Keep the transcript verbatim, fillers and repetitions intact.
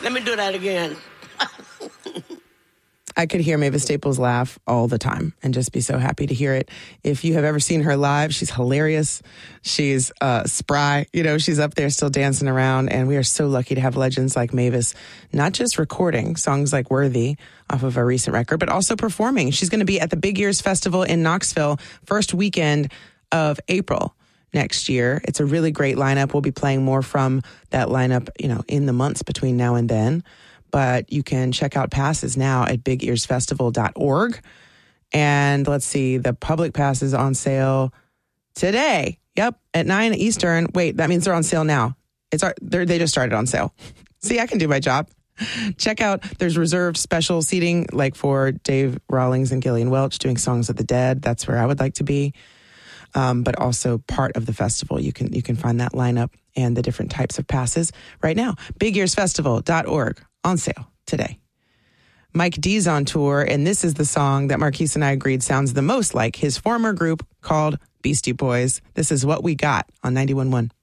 Let me do that again. I could hear Mavis Staples laugh all the time and just be so happy to hear it. If you have ever seen her live, she's hilarious. She's uh, spry. You know, she's up there still dancing around. And we are so lucky to have legends like Mavis, not just recording songs like Worthy off of a recent record, but also performing. She's going to be at the Big Ears Festival in Knoxville first weekend of April next year. It's a really great lineup. We'll be playing more from that lineup, you know, in the months between now and then. But you can check out passes now at big ears festival dot org. And let's see, the public pass is on sale today. Yep, at nine Eastern. Wait, that means they're on sale now. It's They just started on sale. See, I can do my job. Check out, there's reserved special seating, like for Dave Rawlings and Gillian Welch doing Songs of the Dead. That's where I would like to be. Um, but also part of the festival. You can you can find that lineup and the different types of passes right now. big ears festival dot org. On sale today. Mike D's on tour, and this is the song that Marquise and I agreed sounds the most like his former group called Beastie Boys. This is What We Got on ninety-one point one.